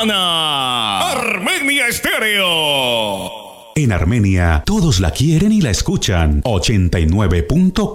Urbana. Armenia Estéreo. En Armenia, todos la quieren y la escuchan. 89.4